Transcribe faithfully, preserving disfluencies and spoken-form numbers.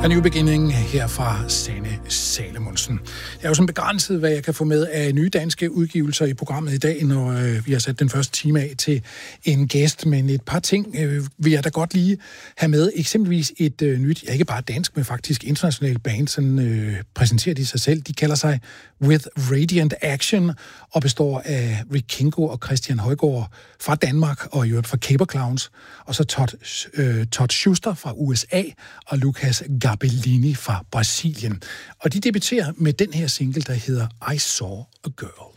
A New Beginning her fra Sanne Salomonsen. Det er jo sådan begrænset, hvad jeg kan få med af nye danske udgivelser i programmet i dag, når øh, vi har sat den første time af til en gæst. Men et par ting øh, vil jeg da godt lige have med. Eksempelvis et øh, nyt, ja, ikke bare dansk, men faktisk internationalt band, sådan øh, præsenterer de sig selv. De kalder sig With Radiant Action og består af Rick Kingo og Christian Højgaard fra Danmark og i øvrigt fra Caper Clowns. Og så Todd, øh, Todd Schuster fra U S A og Lucas Gabellini fra Brasilien. Og de debuterer med den her single, der hedder I Saw a Girl.